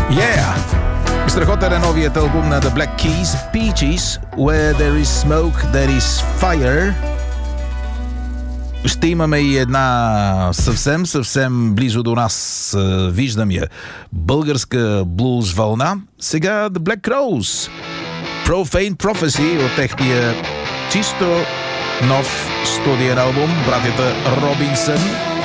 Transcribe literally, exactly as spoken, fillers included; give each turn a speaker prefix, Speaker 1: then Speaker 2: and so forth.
Speaker 1: Yeah! Страхотен е новият албум на The Black Keys, Peaches, Where There Is Smoke, There Is Fire. Ще имаме и една съвсем, съвсем близо до нас, виждам я, българска блуз вълна. Сега The Black Crowes, Profane Prophecy от техния чисто нов студиен албум, братята Робинсън.